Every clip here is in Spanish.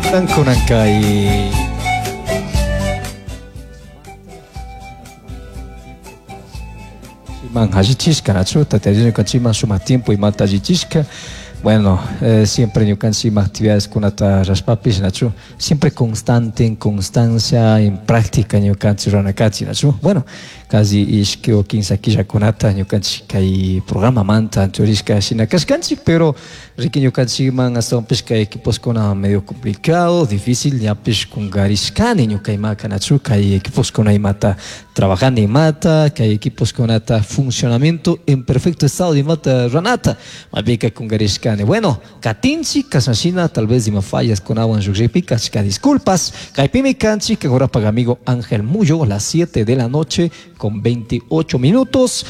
Nankunankai. Manjachishka, nacho, tatayino kanchima suma tiempo y mata jichishka. Bueno, siempre yo cansima actividades con ata raspapis, nacho. Siempre constante, en constancia, en práctica, yo cansi ranakachi, nacho. Bueno, casi ishke o 15 aquí ya con ata, yo cansi kai programa manta, anteriorishka sinakas cansi, pero rique yo cansi man hasta un pesca equipos con medio complicado, difícil, ya pes con gariscani, yo kai maka, nacho, kai equipos con mata trabajando en mata, kai equipos con ata funcionamiento en perfecto estado de mata ranata, mabica con gariscani. Bueno, Katinchi, Casasina, tal vez dime fallas con agua en su repicas, disculpas. Caipimi Canchi, que ahora paga amigo Ángel Muyo, a las 7 de la noche con 28 minutos.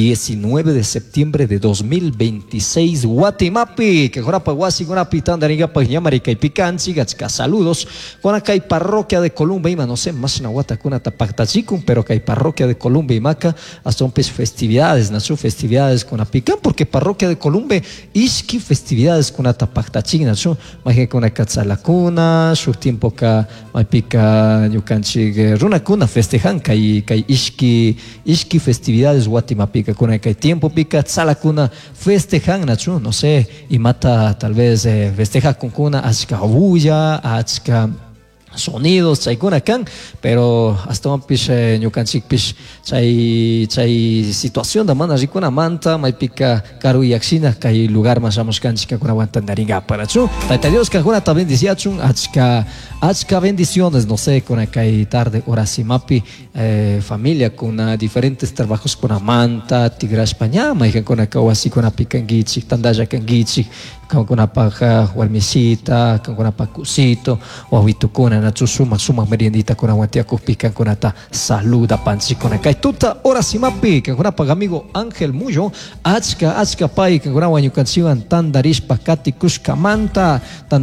19 de septiembre de 2026, Guatimapi, que ahora paguasi con apitán de Ariga Pañamari, Caipicanchi, Gachka, saludos. Con acá hay parroquia de Columbia, y no sé, más una guatacuna tapactachicum, pero que hay parroquia de Columbia y Maca, hasta un pez festividades, nació festividades con apicán, porque parroquia de Columbia, isqui festividades con atapactachicum, nació, más con acatzalacuna, su tiempo que mapica, yucanchi, runa cuna festejan, que isqui festividades Guatimapi. Con el tiempo pica salacuna festejan nacho no sé y mata tal vez festeja con cuna achka bulla achka sonidos chaikuna kan pero hasta un pis ñukanchik pis chay situación de mana rikuna manta mai pica karu yaksina kay lugar más vamos kanchika kuna aguantan daringa para chu tata Dios que kuna ta bendición achka bendiciones no sé con kay tarde horas y mapi familia con diferentes trabajos con manta tigra España mai con así con picangichi tandaya kangichi con una paja hualmisita con una pacusito o habitucuna nachu suma meriendita con aguantia pican con ata saluda panchi con acá tuta hora si mapi con una paga amigo Ángel Muyo achka pai con una guanyucancion tandarispa katikushka manta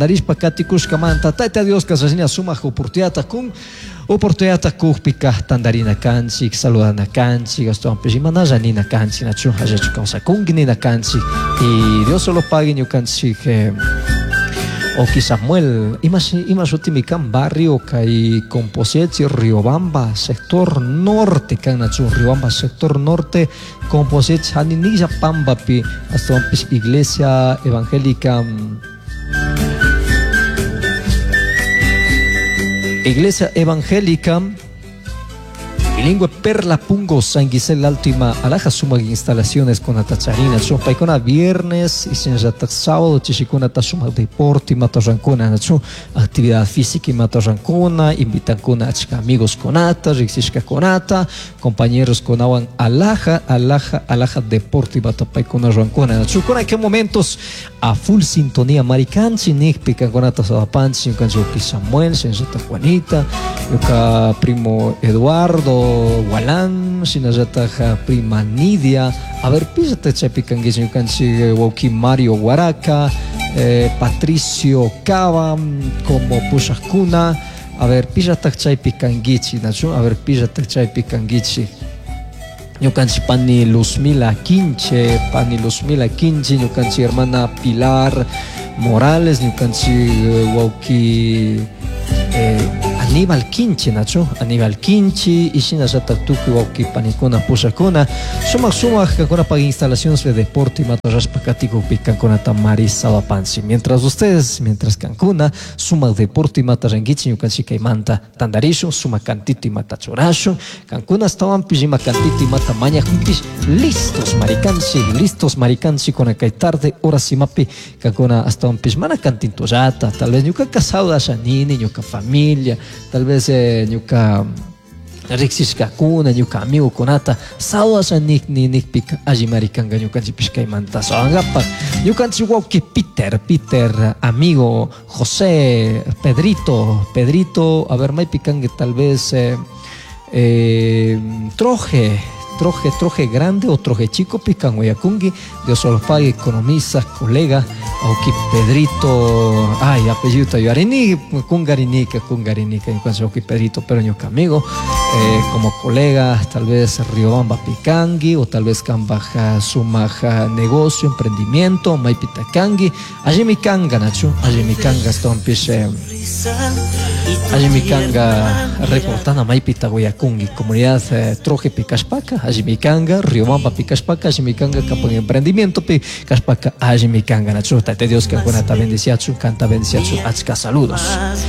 taita Dios que se suma oportunidad con oportunidad kuhpika tandarina kanchi saludana kanchi gaston pejimana janina kanchi nachu hajachu causa kungnina kanchi y Dios solo pague ñu kanchi que o Samuel imas utimikan barrio kai composite Riobamba sector norte kan nachu Riobamba sector norte composite haninilla pamba pi hasta iglesia evangélica Iglesia Evangélica bilingüe Perla Pungo San Giselle Altima Alaja suma instalaciones con atacharina son paicona viernes y sin sábado chichicuna tasuma deporte matarrancuna nacho actividad física y matarrancuna invitan con amigos con ata rixishka con ata compañeros con awan alaja deporte y matapaicona rancuna nacho con aquellos momentos a full sintonía maricanchi pican con ata sabapanchi cancho Samuel sensata Juanita yuka primo Eduardo Gualán, sinazataja prima Nidia, a ver, písate chapicanguis, you can see Wauki Mario Guaraca, Patricio Cava, como Pusakuna, a ver, písate chapicanguichi, nacho, a ver, písate chapicanguichi. You can see Pani Luzmila Quinche, you can see hermana Pilar Morales, you can see Wauki. Aníbal Quinchi, nacho, Aníbal Quinchi, y sin hacer tuki wauki panicona pusacona, suma que con para instalaciones de deporte y matorras pacático pican con Tamaris Sabapansi. Mientras Cancuna, suma deporte y matarranguichi, yucansi caimanta tandarisho, suma cantito y matachorasho, Cancuna estaban pijima cantito y matamaña juntis, listos maricansi con acá tarde, horas y mapi, Cancuna hasta un pismana cantito yata, tal vez yuca casado a Shanini, yuca familia, tal vez ñuka rixishka kuna ñuka amigo kunata sawasan nik pika allimarikanga ñukanchik pishkaymanta sawangapa ñukanchik wauki Peter amigo José Pedrito a ver maypikangue tal vez Troje troje grande o troje chico pican Guayakungi, Dios solo pague, economistas, colegas, aquí Pedrito, ay, apellido Tayoarini, Cungarinica, encuentro aquí Pedrito Peroño Camigo, como colega, tal vez Riobamba Picangi, o tal vez Cambaja Sumaja Negocio, Emprendimiento, Maipitacangi, allí mi canga, Nacho, allí mi canga, está un piche, allí mi canga, reportando Maipita Guayakungi, comunidad Troje Picaspaca, allí mi canga, Riobamba Picaspaca, allí mi canga, campo de emprendimiento, Picaspaca, allí mi canga, Nacho, tate Dios que buena ta bendiciachu, canta bendiciachu, achka saludos.